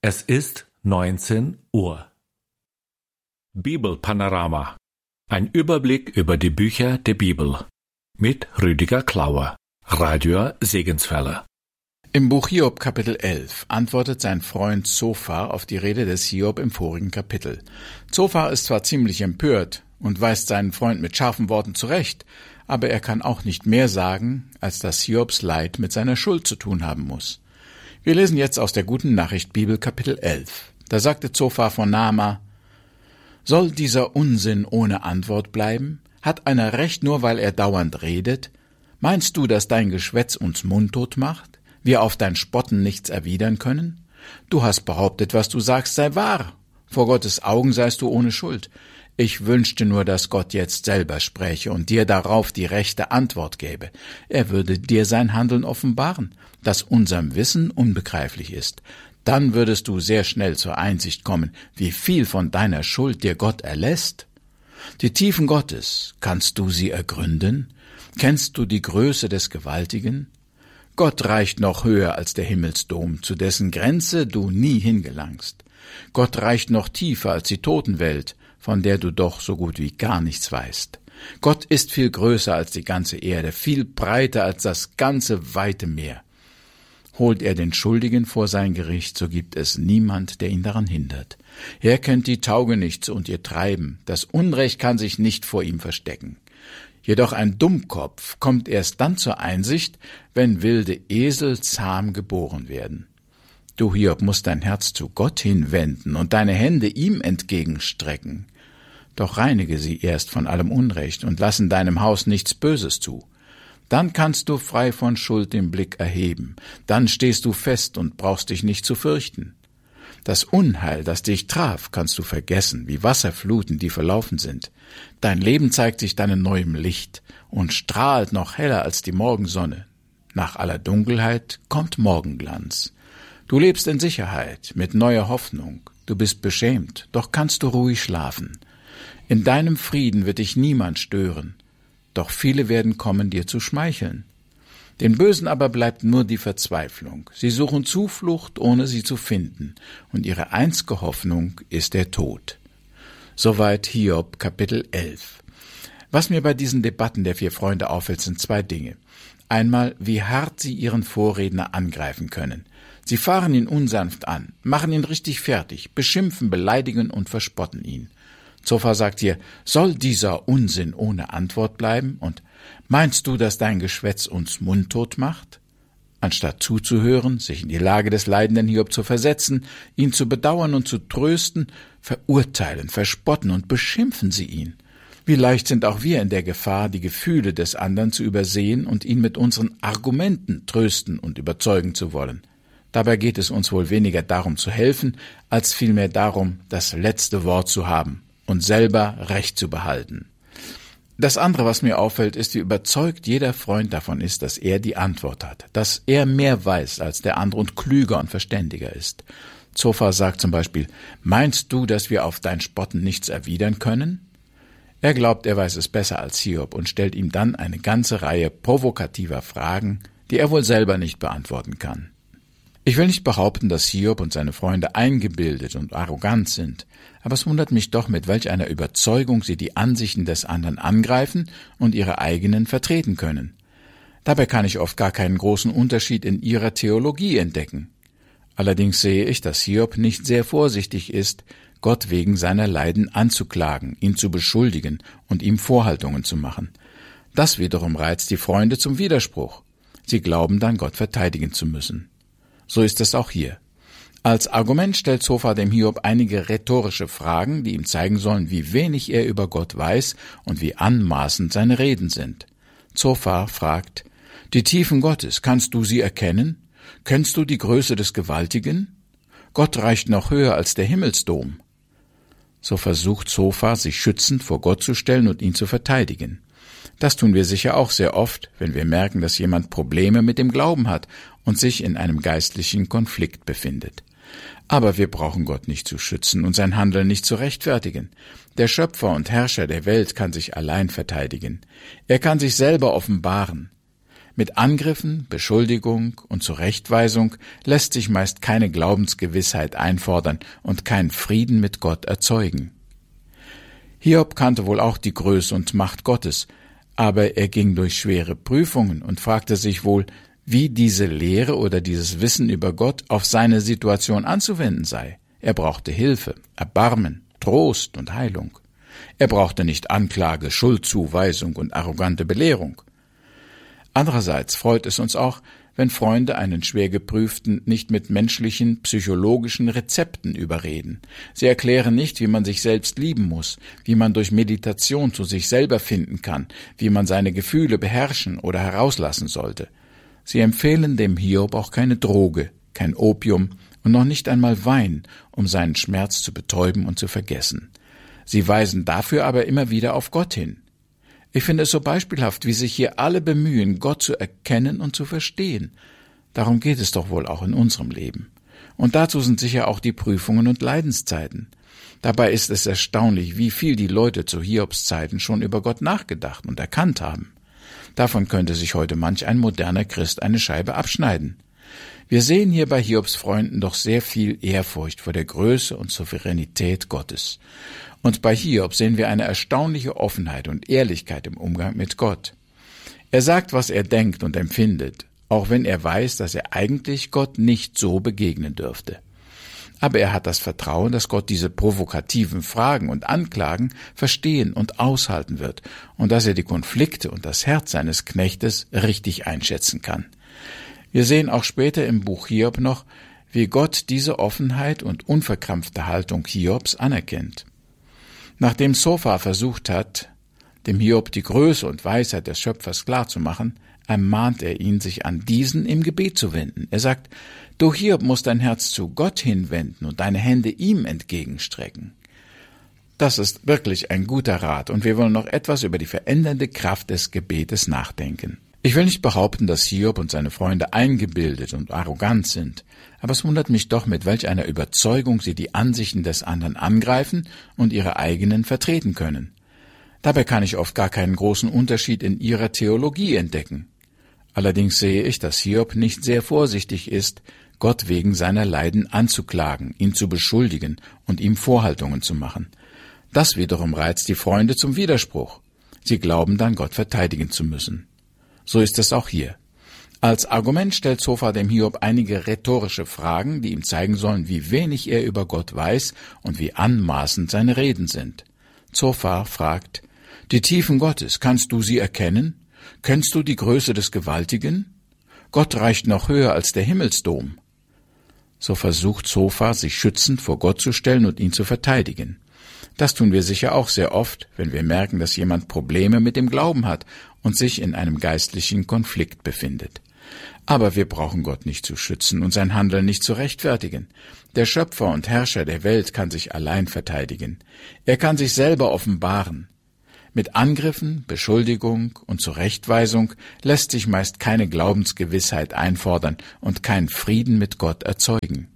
Es ist 19 Uhr. Bibelpanorama. Ein Überblick über die Bücher der Bibel. Mit Rüdiger Klauer, Radio Segenswelle. Im Buch Hiob Kapitel 11 antwortet sein Freund Zophar auf die Rede des Hiob im vorigen Kapitel. Zophar ist zwar ziemlich empört und weist seinen Freund mit scharfen Worten zurecht, aber er kann auch nicht mehr sagen, als dass Hiobs Leid mit seiner Schuld zu tun haben muss. Wir lesen jetzt aus der Guten Nachricht Bibel Kapitel 11. Da sagte Zophar von Naama: Soll dieser Unsinn ohne Antwort bleiben? Hat einer recht, nur weil er dauernd redet? Meinst du, dass dein Geschwätz uns mundtot macht? Wir auf dein Spotten nichts erwidern können? Du hast behauptet, was du sagst, sei wahr. Vor Gottes Augen seist du ohne Schuld. Ich wünschte nur, dass Gott jetzt selber spräche und dir darauf die rechte Antwort gäbe. Er würde dir sein Handeln offenbaren, das unserem Wissen unbegreiflich ist. Dann würdest du sehr schnell zur Einsicht kommen, wie viel von deiner Schuld dir Gott erlässt. Die Tiefen Gottes, kannst du sie ergründen? Kennst du die Größe des Gewaltigen? Gott reicht noch höher als der Himmelsdom, zu dessen Grenze du nie hingelangst. Gott reicht noch tiefer als die Totenwelt, von der du doch so gut wie gar nichts weißt. Gott ist viel größer als die ganze Erde, viel breiter als das ganze weite Meer. Holt er den Schuldigen vor sein Gericht, so gibt es niemand, der ihn daran hindert. Er kennt die Taugenichts und ihr Treiben, das Unrecht kann sich nicht vor ihm verstecken. Jedoch ein Dummkopf kommt erst dann zur Einsicht, wenn wilde Esel zahm geboren werden. Du, Hiob, musst dein Herz zu Gott hinwenden und deine Hände ihm entgegenstrecken. Doch reinige sie erst von allem Unrecht und lass in deinem Haus nichts Böses zu. Dann kannst du frei von Schuld den Blick erheben. Dann stehst du fest und brauchst dich nicht zu fürchten. Das Unheil, das dich traf, kannst du vergessen, wie Wasserfluten, die verlaufen sind. Dein Leben zeigt sich dann in neuem Licht und strahlt noch heller als die Morgensonne. Nach aller Dunkelheit kommt Morgenglanz. Du lebst in Sicherheit, mit neuer Hoffnung. Du bist beschämt, doch kannst du ruhig schlafen. In deinem Frieden wird dich niemand stören, doch viele werden kommen, dir zu schmeicheln. Den Bösen aber bleibt nur die Verzweiflung. Sie suchen Zuflucht, ohne sie zu finden, und ihre einzige Hoffnung ist der Tod. Soweit Hiob Kapitel 11. Was mir bei diesen Debatten der 4 Freunde auffällt, sind 2 Dinge. Einmal, wie hart sie ihren Vorredner angreifen können. Sie fahren ihn unsanft an, machen ihn richtig fertig, beschimpfen, beleidigen und verspotten ihn. Zophar sagt hier: Soll dieser Unsinn ohne Antwort bleiben? Und meinst du, dass dein Geschwätz uns mundtot macht? Anstatt zuzuhören, sich in die Lage des leidenden Hiob zu versetzen, ihn zu bedauern und zu trösten, verurteilen, verspotten und beschimpfen sie ihn. Wie leicht sind auch wir in der Gefahr, die Gefühle des anderen zu übersehen und ihn mit unseren Argumenten trösten und überzeugen zu wollen. Dabei geht es uns wohl weniger darum zu helfen, als vielmehr darum, das letzte Wort zu haben und selber Recht zu behalten. Das andere, was mir auffällt, ist, wie überzeugt jeder Freund davon ist, dass er die Antwort hat, dass er mehr weiß als der andere und klüger und verständiger ist. Zophar sagt zum Beispiel: Meinst du, dass wir auf dein Spotten nichts erwidern können? Er glaubt, er weiß es besser als Hiob und stellt ihm dann eine ganze Reihe provokativer Fragen, die er wohl selber nicht beantworten kann. Ich will nicht behaupten, dass Hiob und seine Freunde eingebildet und arrogant sind, aber es wundert mich doch, mit welch einer Überzeugung sie die Ansichten des anderen angreifen und ihre eigenen vertreten können. Dabei kann ich oft gar keinen großen Unterschied in ihrer Theologie entdecken. Allerdings sehe ich, dass Hiob nicht sehr vorsichtig ist, Gott wegen seiner Leiden anzuklagen, ihn zu beschuldigen und ihm Vorhaltungen zu machen. Das wiederum reizt die Freunde zum Widerspruch. Sie glauben dann, Gott verteidigen zu müssen. So ist es auch hier. Als Argument stellt Zophar dem Hiob einige rhetorische Fragen, die ihm zeigen sollen, wie wenig er über Gott weiß und wie anmaßend seine Reden sind. Zophar fragt: Die Tiefen Gottes, kannst du sie erkennen? Kennst du die Größe des Gewaltigen? Gott reicht noch höher als der Himmelsdom. So versucht Zophar, sich schützend vor Gott zu stellen und ihn zu verteidigen. Das tun wir sicher auch sehr oft, wenn wir merken, dass jemand Probleme mit dem Glauben hat und sich in einem geistlichen Konflikt befindet. Aber wir brauchen Gott nicht zu schützen und sein Handeln nicht zu rechtfertigen. Der Schöpfer und Herrscher der Welt kann sich allein verteidigen. Er kann sich selber offenbaren. Mit Angriffen, Beschuldigung und Zurechtweisung lässt sich meist keine Glaubensgewissheit einfordern und kein Frieden mit Gott erzeugen. Hiob kannte wohl auch die Größe und Macht Gottes, aber er ging durch schwere Prüfungen und fragte sich wohl, wie diese Lehre oder dieses Wissen über Gott auf seine Situation anzuwenden sei. Er brauchte Hilfe, Erbarmen, Trost und Heilung. Er brauchte nicht Anklage, Schuldzuweisung und arrogante Belehrung. Andererseits freut es uns auch, wenn Freunde einen Schwergeprüften nicht mit menschlichen, psychologischen Rezepten überreden. Sie erklären nicht, wie man sich selbst lieben muss, wie man durch Meditation zu sich selber finden kann, wie man seine Gefühle beherrschen oder herauslassen sollte. Sie empfehlen dem Hiob auch keine Droge, kein Opium und noch nicht einmal Wein, um seinen Schmerz zu betäuben und zu vergessen. Sie weisen dafür aber immer wieder auf Gott hin. Ich finde es so beispielhaft, wie sich hier alle bemühen, Gott zu erkennen und zu verstehen. Darum geht es doch wohl auch in unserem Leben. Und dazu sind sicher auch die Prüfungen und Leidenszeiten. Dabei ist es erstaunlich, wie viel die Leute zu Hiobs Zeiten schon über Gott nachgedacht und erkannt haben. Davon könnte sich heute manch ein moderner Christ eine Scheibe abschneiden. Wir sehen hier bei Hiobs Freunden doch sehr viel Ehrfurcht vor der Größe und Souveränität Gottes. Und bei Hiob sehen wir eine erstaunliche Offenheit und Ehrlichkeit im Umgang mit Gott. Er sagt, was er denkt und empfindet, auch wenn er weiß, dass er eigentlich Gott nicht so begegnen dürfte. Aber er hat das Vertrauen, dass Gott diese provokativen Fragen und Anklagen verstehen und aushalten wird und dass er die Konflikte und das Herz seines Knechtes richtig einschätzen kann. Wir sehen auch später im Buch Hiob noch, wie Gott diese Offenheit und unverkrampfte Haltung Hiobs anerkennt. Nachdem Zophar versucht hat, dem Hiob die Größe und Weisheit des Schöpfers klarzumachen, ermahnt er ihn, sich an diesen im Gebet zu wenden. Er sagt, du Hiob musst dein Herz zu Gott hinwenden und deine Hände ihm entgegenstrecken. Das ist wirklich ein guter Rat und wir wollen noch etwas über die verändernde Kraft des Gebetes nachdenken. Ich will nicht behaupten, dass Hiob und seine Freunde eingebildet und arrogant sind, aber es wundert mich doch, mit welch einer Überzeugung sie die Ansichten des anderen angreifen und ihre eigenen vertreten können. Dabei kann ich oft gar keinen großen Unterschied in ihrer Theologie entdecken. Allerdings sehe ich, dass Hiob nicht sehr vorsichtig ist, Gott wegen seiner Leiden anzuklagen, ihn zu beschuldigen und ihm Vorhaltungen zu machen. Das wiederum reizt die Freunde zum Widerspruch. Sie glauben dann, Gott verteidigen zu müssen. So ist es auch hier. Als Argument stellt Zophar dem Hiob einige rhetorische Fragen, die ihm zeigen sollen, wie wenig er über Gott weiß und wie anmaßend seine Reden sind. Zophar fragt, die Tiefen Gottes, kannst du sie erkennen? Kennst du die Größe des Gewaltigen? Gott reicht noch höher als der Himmelsdom. So versucht Zophar, sich schützend vor Gott zu stellen und ihn zu verteidigen. Das tun wir sicher auch sehr oft, wenn wir merken, dass jemand Probleme mit dem Glauben hat und sich in einem geistlichen Konflikt befindet. Aber wir brauchen Gott nicht zu schützen und sein Handeln nicht zu rechtfertigen. Der Schöpfer und Herrscher der Welt kann sich allein verteidigen. Er kann sich selber offenbaren. Mit Angriffen, Beschuldigung und Zurechtweisung lässt sich meist keine Glaubensgewissheit einfordern und kein Frieden mit Gott erzeugen.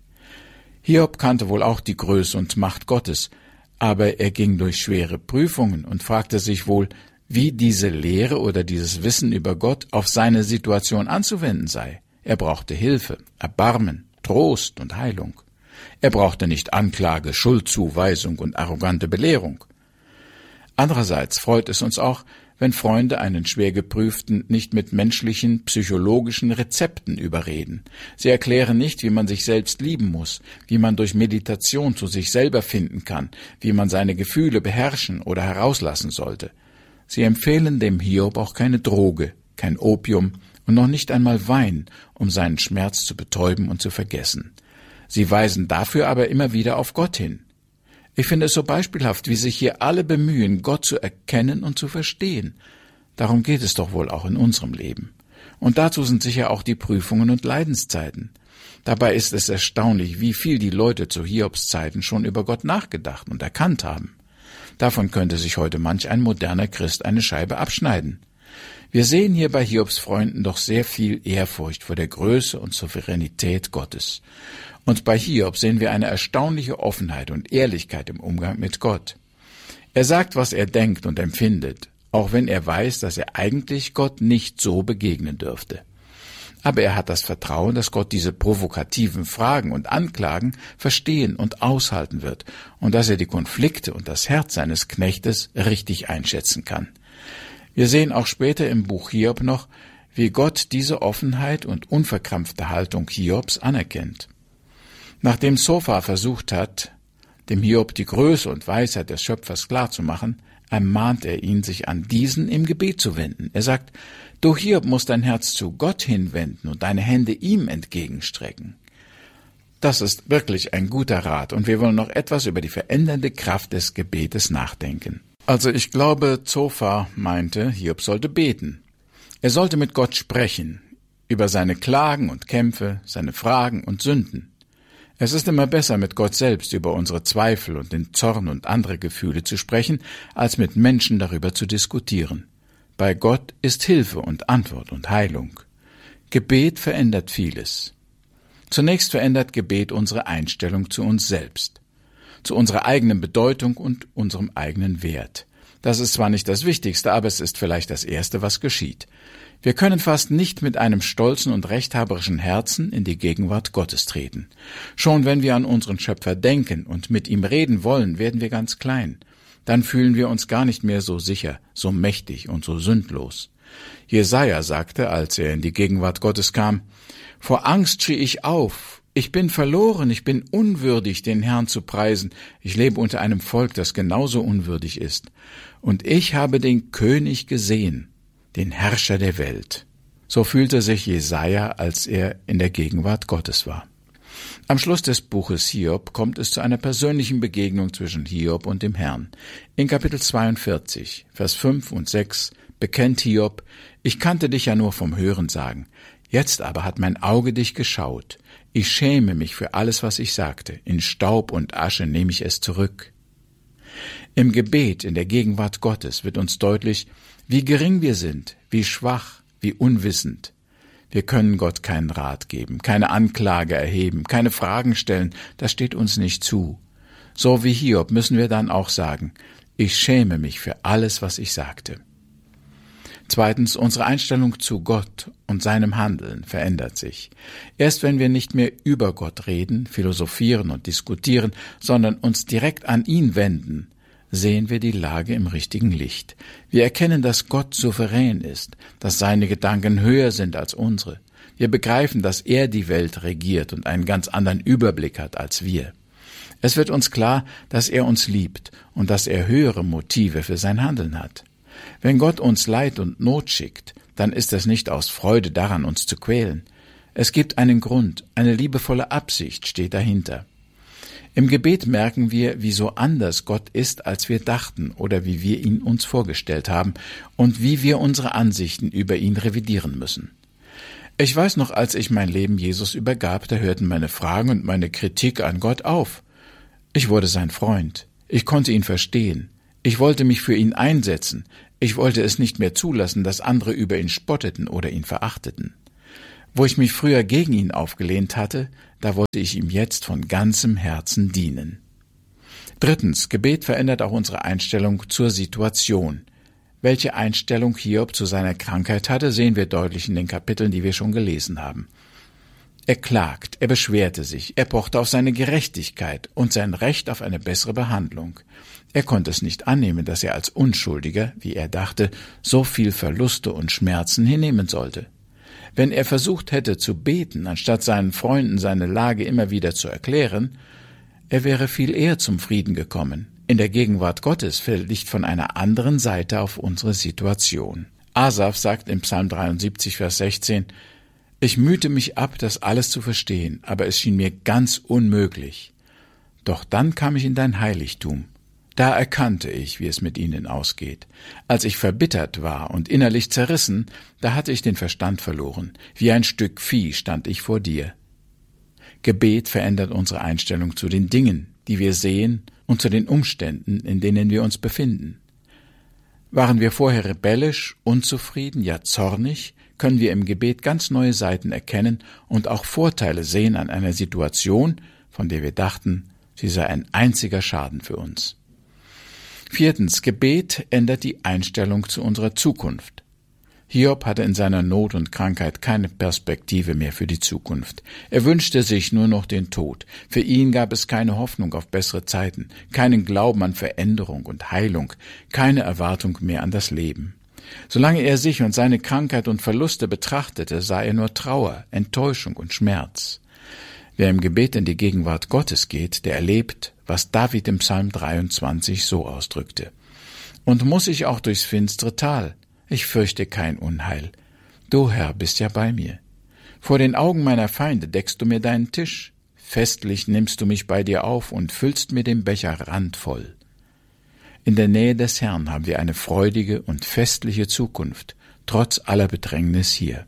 Hiob kannte wohl auch die Größe und Macht Gottes, aber er ging durch schwere Prüfungen und fragte sich wohl, wie diese Lehre oder dieses Wissen über Gott auf seine Situation anzuwenden sei. Er brauchte Hilfe, Erbarmen, Trost und Heilung. Er brauchte nicht Anklage, Schuldzuweisung und arrogante Belehrung. Andererseits freut es uns auch, wenn Freunde einen Schwergeprüften nicht mit menschlichen, psychologischen Rezepten überreden. Sie erklären nicht, wie man sich selbst lieben muss, wie man durch Meditation zu sich selber finden kann, wie man seine Gefühle beherrschen oder herauslassen sollte. Sie empfehlen dem Hiob auch keine Droge, kein Opium und noch nicht einmal Wein, um seinen Schmerz zu betäuben und zu vergessen. Sie weisen dafür aber immer wieder auf Gott hin. Ich finde es so beispielhaft, wie sich hier alle bemühen, Gott zu erkennen und zu verstehen. Darum geht es doch wohl auch in unserem Leben. Und dazu sind sicher auch die Prüfungen und Leidenszeiten. Dabei ist es erstaunlich, wie viel die Leute zu Hiobs Zeiten schon über Gott nachgedacht und erkannt haben. Davon könnte sich heute manch ein moderner Christ eine Scheibe abschneiden. Wir sehen hier bei Hiobs Freunden doch sehr viel Ehrfurcht vor der Größe und Souveränität Gottes. Und bei Hiob sehen wir eine erstaunliche Offenheit und Ehrlichkeit im Umgang mit Gott. Er sagt, was er denkt und empfindet, auch wenn er weiß, dass er eigentlich Gott nicht so begegnen dürfte. Aber er hat das Vertrauen, dass Gott diese provokativen Fragen und Anklagen verstehen und aushalten wird und dass er die Konflikte und das Herz seines Knechtes richtig einschätzen kann. Wir sehen auch später im Buch Hiob noch, wie Gott diese Offenheit und unverkrampfte Haltung Hiobs anerkennt. Nachdem Zophar versucht hat, dem Hiob die Größe und Weisheit des Schöpfers klarzumachen, ermahnt er ihn, sich an diesen im Gebet zu wenden. Er sagt, du Hiob musst dein Herz zu Gott hinwenden und deine Hände ihm entgegenstrecken. Das ist wirklich ein guter Rat und wir wollen noch etwas über die verändernde Kraft des Gebetes nachdenken. Also ich glaube, Zophar meinte, Hiob sollte beten. Er sollte mit Gott sprechen, über seine Klagen und Kämpfe, seine Fragen und Sünden. Es ist immer besser, mit Gott selbst über unsere Zweifel und den Zorn und andere Gefühle zu sprechen, als mit Menschen darüber zu diskutieren. Bei Gott ist Hilfe und Antwort und Heilung. Gebet verändert vieles. Zunächst verändert Gebet unsere Einstellung zu uns selbst, zu unserer eigenen Bedeutung und unserem eigenen Wert. Das ist zwar nicht das Wichtigste, aber es ist vielleicht das Erste, was geschieht. Wir können fast nicht mit einem stolzen und rechthaberischen Herzen in die Gegenwart Gottes treten. Schon wenn wir an unseren Schöpfer denken und mit ihm reden wollen, werden wir ganz klein. Dann fühlen wir uns gar nicht mehr so sicher, so mächtig und so sündlos. Jesaja sagte, als er in die Gegenwart Gottes kam, vor Angst schrie ich auf, ich bin verloren, ich bin unwürdig, den Herrn zu preisen, ich lebe unter einem Volk, das genauso unwürdig ist. Und ich habe den König gesehen, den Herrscher der Welt. So fühlte sich Jesaja, als er in der Gegenwart Gottes war. Am Schluss des Buches Hiob kommt es zu einer persönlichen Begegnung zwischen Hiob und dem Herrn. In Kapitel 42, Vers 5 und 6 bekennt Hiob, ich kannte dich ja nur vom Hörensagen, jetzt aber hat mein Auge dich geschaut. Ich schäme mich für alles, was ich sagte, in Staub und Asche nehme ich es zurück. Im Gebet in der Gegenwart Gottes wird uns deutlich, wie gering wir sind, wie schwach, wie unwissend. Wir können Gott keinen Rat geben, keine Anklage erheben, keine Fragen stellen, das steht uns nicht zu. So wie Hiob müssen wir dann auch sagen, ich schäme mich für alles, was ich sagte. Zweitens, unsere Einstellung zu Gott und seinem Handeln verändert sich. Erst wenn wir nicht mehr über Gott reden, philosophieren und diskutieren, sondern uns direkt an ihn wenden, sehen wir die Lage im richtigen Licht. Wir erkennen, dass Gott souverän ist, dass seine Gedanken höher sind als unsere. Wir begreifen, dass er die Welt regiert und einen ganz anderen Überblick hat als wir. Es wird uns klar, dass er uns liebt und dass er höhere Motive für sein Handeln hat. Wenn Gott uns Leid und Not schickt, dann ist es nicht aus Freude daran, uns zu quälen. Es gibt einen Grund, eine liebevolle Absicht steht dahinter. Im Gebet merken wir, wie so anders Gott ist, als wir dachten oder wie wir ihn uns vorgestellt haben und wie wir unsere Ansichten über ihn revidieren müssen. Ich weiß noch, als ich mein Leben Jesus übergab, da hörten meine Fragen und meine Kritik an Gott auf. Ich wurde sein Freund. Ich konnte ihn verstehen. Ich wollte mich für ihn einsetzen. Ich wollte es nicht mehr zulassen, dass andere über ihn spotteten oder ihn verachteten. Wo ich mich früher gegen ihn aufgelehnt hatte, da wollte ich ihm jetzt von ganzem Herzen dienen. Drittens, Gebet verändert auch unsere Einstellung zur Situation. Welche Einstellung Hiob zu seiner Krankheit hatte, sehen wir deutlich in den Kapiteln, die wir schon gelesen haben. Er klagt, er beschwerte sich, er pochte auf seine Gerechtigkeit und sein Recht auf eine bessere Behandlung. Er konnte es nicht annehmen, dass er als Unschuldiger, wie er dachte, so viel Verluste und Schmerzen hinnehmen sollte. Wenn er versucht hätte zu beten, anstatt seinen Freunden seine Lage immer wieder zu erklären, er wäre viel eher zum Frieden gekommen. In der Gegenwart Gottes fällt Licht von einer anderen Seite auf unsere Situation. Asaf sagt im Psalm 73, Vers 16, ich mühte mich ab, das alles zu verstehen, aber es schien mir ganz unmöglich. Doch dann kam ich in dein Heiligtum. Da erkannte ich, wie es mit ihnen ausgeht. Als ich verbittert war und innerlich zerrissen, da hatte ich den Verstand verloren. Wie ein Stück Vieh stand ich vor dir. Gebet verändert unsere Einstellung zu den Dingen, die wir sehen, und zu den Umständen, in denen wir uns befinden. Waren wir vorher rebellisch, unzufrieden, ja zornig, können wir im Gebet ganz neue Seiten erkennen und auch Vorteile sehen an einer Situation, von der wir dachten, sie sei ein einziger Schaden für uns. 4. Gebet ändert die Einstellung zu unserer Zukunft. Hiob hatte in seiner Not und Krankheit keine Perspektive mehr für die Zukunft. Er wünschte sich nur noch den Tod. Für ihn gab es keine Hoffnung auf bessere Zeiten, keinen Glauben an Veränderung und Heilung, keine Erwartung mehr an das Leben. Solange er sich und seine Krankheit und Verluste betrachtete, sah er nur Trauer, Enttäuschung und Schmerz. Wer im Gebet in die Gegenwart Gottes geht, der erlebt, was David im Psalm 23 so ausdrückte. Und muss ich auch durchs finstere Tal, ich fürchte kein Unheil. Du, Herr, bist ja bei mir. Vor den Augen meiner Feinde deckst du mir deinen Tisch. Festlich nimmst du mich bei dir auf und füllst mir den Becher randvoll. In der Nähe des Herrn haben wir eine freudige und festliche Zukunft, trotz aller Bedrängnis hier.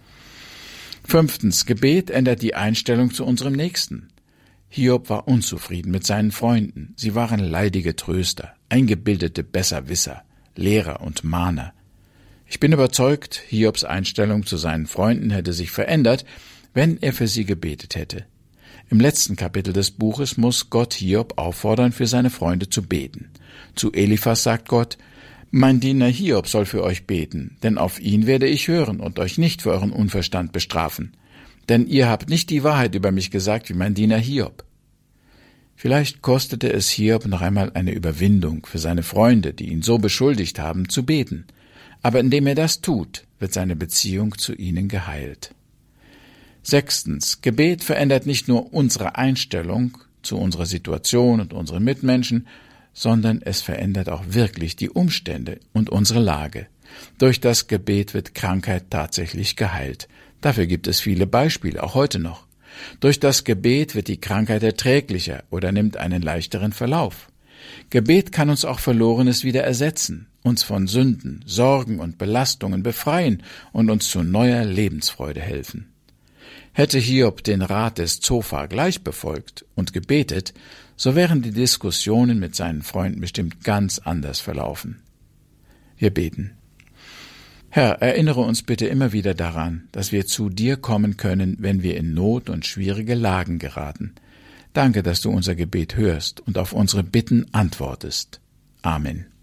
5. Gebet ändert die Einstellung zu unserem Nächsten. Hiob war unzufrieden mit seinen Freunden. Sie waren leidige Tröster, eingebildete Besserwisser, Lehrer und Mahner. Ich bin überzeugt, Hiobs Einstellung zu seinen Freunden hätte sich verändert, wenn er für sie gebetet hätte. Im letzten Kapitel des Buches muss Gott Hiob auffordern, für seine Freunde zu beten. Zu Eliphas sagt Gott: Mein Diener Hiob soll für euch beten, denn auf ihn werde ich hören und euch nicht für euren Unverstand bestrafen. Denn ihr habt nicht die Wahrheit über mich gesagt, wie mein Diener Hiob. Vielleicht kostete es Hiob noch einmal eine Überwindung für seine Freunde, die ihn so beschuldigt haben, zu beten. Aber indem er das tut, wird seine Beziehung zu ihnen geheilt. 6. Gebet verändert nicht nur unsere Einstellung zu unserer Situation und unseren Mitmenschen, sondern es verändert auch wirklich die Umstände und unsere Lage. Durch das Gebet wird Krankheit tatsächlich geheilt. Dafür gibt es viele Beispiele, auch heute noch. Durch das Gebet wird die Krankheit erträglicher oder nimmt einen leichteren Verlauf. Gebet kann uns auch Verlorenes wieder ersetzen, uns von Sünden, Sorgen und Belastungen befreien und uns zu neuer Lebensfreude helfen. Hätte Hiob den Rat des Zophar gleich befolgt und gebetet, so wären die Diskussionen mit seinen Freunden bestimmt ganz anders verlaufen. Wir beten. Herr, erinnere uns bitte immer wieder daran, dass wir zu dir kommen können, wenn wir in Not und schwierige Lagen geraten. Danke, dass du unser Gebet hörst und auf unsere Bitten antwortest. Amen.